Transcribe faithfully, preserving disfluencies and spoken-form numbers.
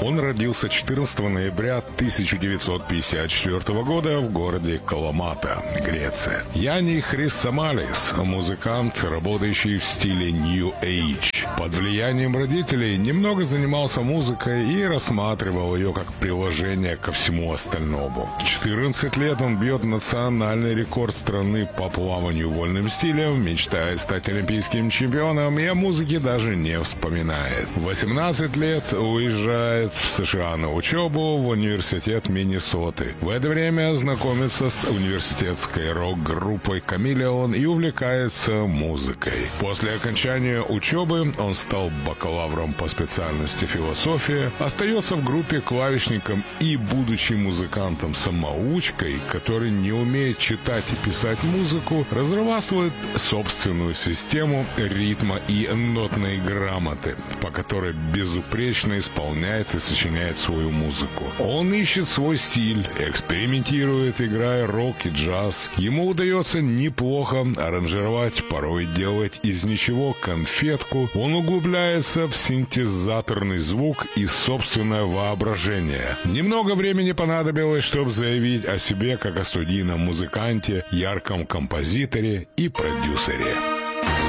Он родился четырнадцатого ноября тысяча девятьсот пятьдесят четвёртого года в городе Каламата, Греция. Янни Хрисомалис – музыкант, работающий в стиле New Age. Под влиянием родителей немного занимался музыкой и рассматривал ее как приложение ко всему остальному. В четырнадцать лет он бьет национальный рекорд страны по плаванию вольным стилем, мечтает стать олимпийским чемпионом и о музыке даже не вспоминает. В восемнадцать лет уезжает в США на учебу в университет Миннесоты. В это время знакомится с университетской рок-группой «Камелеон» и увлекается музыкой. После окончания учебы он стал бакалавром по специальности философия, остается в группе клавишником и, будучи музыкантом-самоучкой, который не умеет читать и писать музыку, разрабатывает собственную систему ритма и нотной грамоты, по которой безупречно исполняет и сочиняет свою музыку. Он ищет свой стиль, экспериментирует, играя рок и джаз. Ему удается неплохо аранжировать, порой делать из ничего конфетку. Он углубляется в синтезаторный звук и собственное воображение. Немного времени понадобилось, чтобы заявить о себе как о студийном музыканте, ярком композиторе и продюсере.